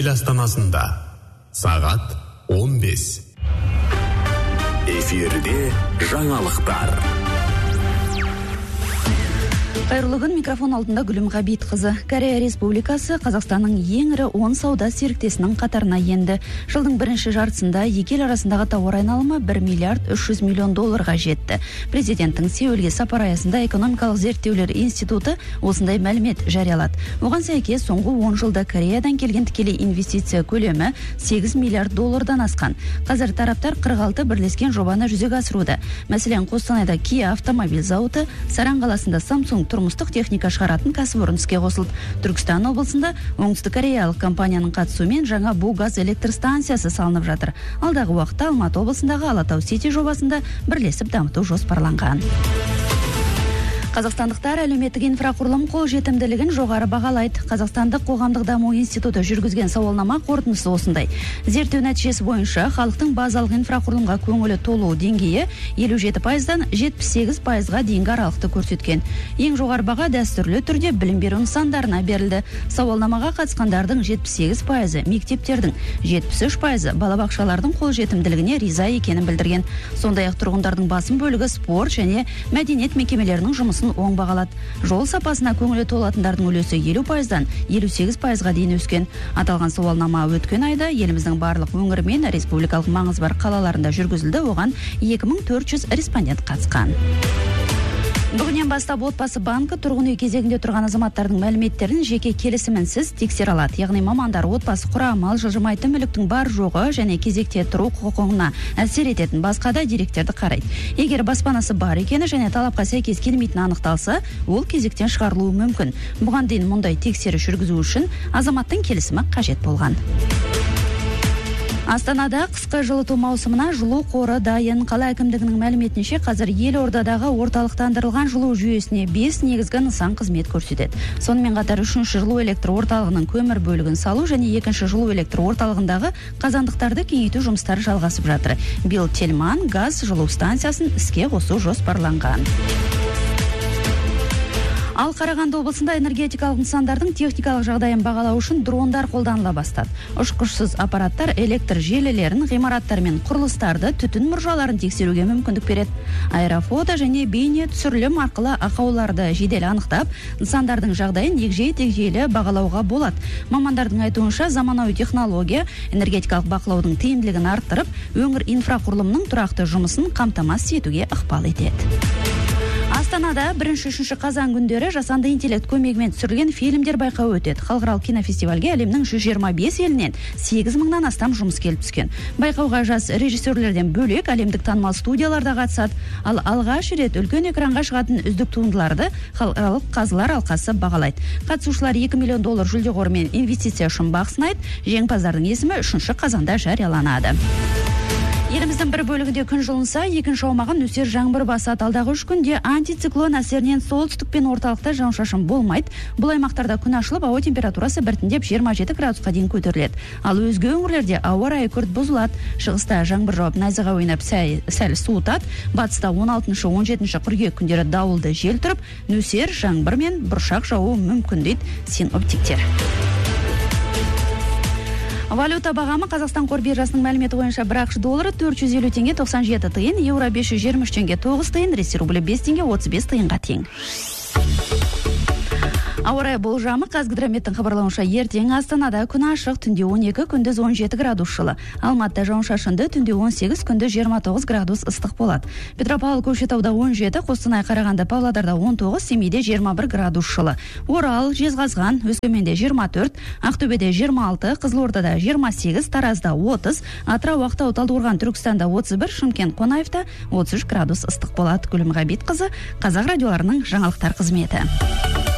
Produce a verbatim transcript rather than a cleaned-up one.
ел астанасында сағат он бес. Эфирде жаңалықтар. Қайырлы күн, микрофон алдында Гүлім Ғабит қызы. Корея Республикасы Қазақстанның ең ірі он сауда серіктесінің қатарына енді. Жылдың бірінші жартысында екі ел арасындағы тауар айналымы бір миллиард үш жүз миллион долларға жетті. Президенттің Сеулге сапар аясында экономикалық зерттеулер институты осындай мәлімет жариялады. Оған сәйкес соңғы он жылда Кореядан келген тікелей инвестиция көлемі сегіз миллиард доллардан асқан. Қазір тараптар қырық алты бірлескен жобаны жүзеге асыруда. Мәселен, Қостанайда Kia автомобиль зауыты, Саран қаласында Samsung тұрмыстық техника шығаратын кәсіпорын іске қосылды. Түркістан облысында оңтүстік кореялық компанияның қатысуымен жаңа бу газ электр станциясы салынып жатыр. Алдағы уақытта Алматы облысындағы Алатау Сити жобасында бірлесіп дамыту жоспарланған. Қазақстандықтар әлеуметтік инфрақұрылым қолжетімділігін жоғары бағалайды. Қазақстандық қоғамдық даму институты жүргізген сауалнама қорытындысы осындай. Зерттеу нәтижесі бойынша халықтың базалық инфрақұрылымға көңілі толу деңгейі елу жеті пайыздан жетпіс сегіз пайызға дейінгі аралықты көрсеткен. Ең жоғары баға дәстүрлі түрде білім беру нысандарына берілді. Сауалнамаға қатысқандардың жетпіс сегіз пайызы мектептердің, жетпіс үш пайызы балабақшалардың қолжетімділігіне риза екенін білдірген. Сондай-ақ тұрғындардың басым бөлігі спорт және мәдениет мекемелерінің жұмысын оң бағалады. Жол сапасына көңілі толатындардың үлесі елу пайыздан елу сегіз пайызға дейін өскен. Аталған сауалнама өткен айда еліміздің барлық өңірі мен республикалық маңызы бар қалаларында жүргізілді. Оған екі мың төрт жүз респондент қатысқан. Бүгіннен бастап отбасы банкі тұрғын үй кезегінде тұрған азаматтардың мәліметтерін жеке келісімінсіз тексере алады. Яғни мамандар отбасы құрамы, жылжымайтын мүліктің бар жоғы және кезекте тұру құқығына әсер ететін басқа да деректерді қарайды. Егер баспанасы бар екені және талапқа сәйкес келмейтіні анықталса, ол кезектен шығарылуы мүмкін. Бұған дейін мұндай тексеріс жүргізу үшін азаматтың келісімі қажет болған. Астанада қысқы жылыту маусымына жылу қоры дайын. Қала әкімдігінің мәліметінше қазір елордадағы орталықтандырылған жылу жүйесіне бес негізгі нысан қызмет көрсетеді. Сонымен қатар үшінші жылу электр орталығының көмір бөлігін салу және екінші жылу электр орталығындағы қазандықтарды кеңейту жұмыстары жалғасып жатыр. Биыл Тельман газ жылу станциясын іске қосу жоспарланған. Ал Қарағанды облысында энергетикалық нысандардың техникалық жағдайын бағалау үшін дрондар қолданыла бастады. Ұшқышсыз аппараттар электр желілерін, ғимараттар мен құрылыстарды, түтін мұржаларын тексеруге мүмкіндік береді. Аэрофото және бейне түсірілім арқылы ақауларды жедел анықтап, нысандардың жағдайын егжей-тегжейлі бағалауға болады. Мамандардың айтуынша заманауи технология энергетикалық бақылаудың тиімділігін арттырып, өңір инфрақұрылымының тұрақты жұмысын қамтамасыз етуге ықпал етеді. Астанада бірінші-үшінші қазан күндері жасанды интеллект көмегімен түсірілген фильмдер байқауы өтеді. Халықаралық кинофестивальге әлемнің жүз жиырма бес елінен сегіз мыңнан астам жұмыс келіп түскен. Байқауға жас режиссерлерден бөлек әлемдік танымал студияларда қатысады. Ал алғаш рет үлкен экранға шығатын үздік туындыларды халықаралық қазылар алқасы бағалайды. Қатысушылар екі миллион доллар жүлде қоры мен инвестиция үшін бақ сынайды. Жеңімпаздардың есімі үшінші қазанда жарияланады. Еліміздің бір бөлігінде күн жылынса, екінші аумағын нөсер жаңбыр басады. Алдағы үш күнде антициклон әсерінен солтүстік пен орталықта жауын-шашын болмайды. Бұл аймақтарда күн ашылып, ауа температурасы біртіндеп жиырма жеті градусқа дейін көтеріледі. Ал өзге өңірлерде ауа райы күрт бұзылады. Шығыста жаңбыр жауып, найзағай ойнап сәл суытады. Батыста он алтыншы он жетінші қыркүйек күндері дауылды жел тұрып, нөсер жаңбыр мен бұршақ жаууы мүмкін дейді синоптиктер. Валюта бағамы Қазақстан қор биржасының мәліметі бойынша бір ақш доллары төрт жүз елу теңге тоқсан жеті тиын, еуро бес жүз жиырма үш теңге тоғыз тиын, ресей рублі бес теңге отыз бес тиынға тең. Ауа райы болжамы Қазгидрометтің хабарлауынша ертең Астанада күн ашық, түнде он екі, күндіз он жеті градус жылы. Алматыда жауын-шашынды, түнде он сегіз, күндіз жиырма тоғыз градус ыстық болады. Петропавл, Көкшетауда он жеті, Қостанай, Қарағанды, Павлодарда он тоғыз, Семейде жиырма бір градус жылы. Орал, Жезқазған, Өскеменде жиырма төрт, Ақтөбеде жиырма алты, Қызылордада жиырма сегіз, Таразда отыз, Атырау, Ақтау, Талдықорған, Түркістанда отыз бір, Шымкент, Қонаевта отыз үш градус ыстық болады. Гүлім Ғабит қызы, Қазақ радиоларының жаңалықтар қызметі.